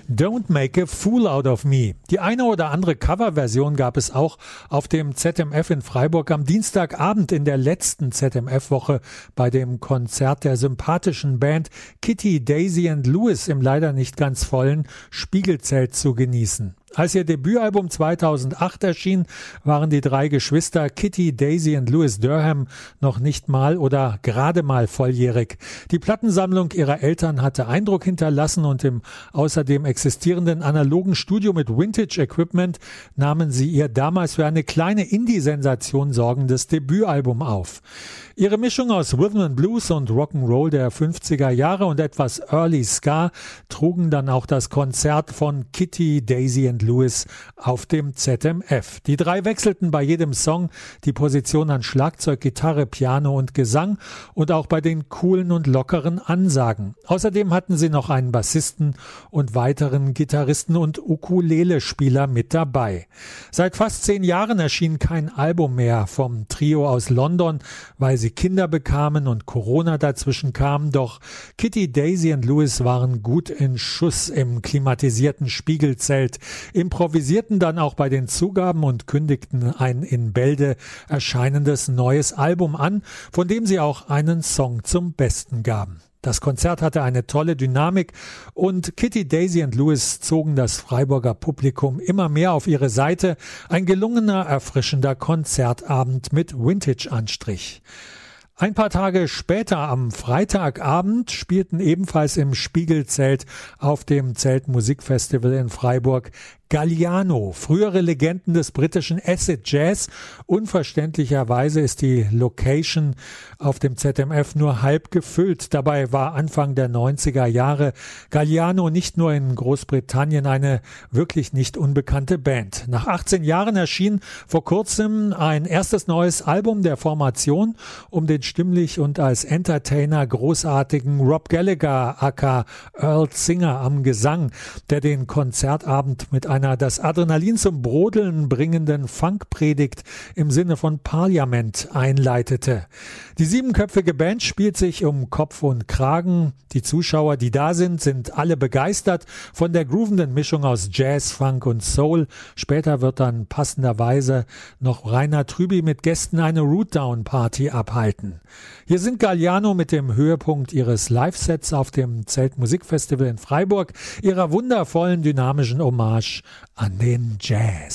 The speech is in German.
Don't Make a Fool Out of Me. Die eine oder andere Coverversion gab es auch auf dem ZMF in Freiburg am Dienstagabend in der letzten ZMF-Woche bei dem Konzert der sympathischen Band Kitty, Daisy and Louis im leider nicht ganz vollen Spiegelzelt zu genießen. Als ihr Debütalbum 2008 erschien, waren die drei Geschwister Kitty, Daisy und Louis Durham noch nicht mal oder gerade mal volljährig. Die Plattensammlung ihrer Eltern hatte Eindruck hinterlassen und im außerdem existierenden analogen Studio mit Vintage-Equipment nahmen sie ihr damals für eine kleine Indie-Sensation sorgendes Debütalbum auf. Ihre Mischung aus Rhythm and Blues und Rock'n'Roll der 50er Jahre und etwas Early Ska trugen dann auch das Konzert von Kitty, Daisy and Louis auf dem ZMF. Die drei wechselten bei jedem Song die Position an Schlagzeug, Gitarre, Piano und Gesang und auch bei den coolen und lockeren Ansagen. Außerdem hatten sie noch einen Bassisten und weiteren Gitarristen und Ukulele-Spieler mit dabei. Seit fast 10 Jahren erschien kein Album mehr vom Trio aus London, weil sie Kinder bekamen und Corona dazwischen kam, doch Kitty, Daisy und Louis waren gut in Schuss im klimatisierten Spiegelzelt, improvisierten dann auch bei den Zugaben und kündigten ein in Bälde erscheinendes neues Album an, von dem sie auch einen Song zum Besten gaben. Das Konzert hatte eine tolle Dynamik und Kitty, Daisy und Louis zogen das Freiburger Publikum immer mehr auf ihre Seite. Ein gelungener, erfrischender Konzertabend mit Vintage-Anstrich. Ein paar Tage später am Freitagabend spielten ebenfalls im Spiegelzelt auf dem Zeltmusikfestival in Freiburg Galliano, frühere Legenden des britischen Acid Jazz. Unverständlicherweise ist die Location auf dem ZMF nur halb gefüllt. Dabei war Anfang der 90er Jahre Galliano nicht nur in Großbritannien eine wirklich nicht unbekannte Band. Nach 18 Jahren erschien vor kurzem ein erstes neues Album der Formation um den stimmlich und als Entertainer großartigen Rob Gallagher aka Earl Singer am Gesang, der den Konzertabend mit einer das Adrenalin zum Brodeln bringenden Funkpredigt im Sinne von Parliament einleitete. Die 7-köpfige Band spielt sich um Kopf und Kragen. Die Zuschauer, die da sind alle begeistert von der groovenden Mischung aus Jazz, Funk und Soul. Später wird dann passenderweise noch Rainer Trüby mit Gästen eine Rootdown-Party abhalten. Hier sind Galliano mit dem Höhepunkt ihres Live-Sets auf dem Zeltmusikfestival in Freiburg, ihrer wundervollen, dynamischen Hommage an den Jazz.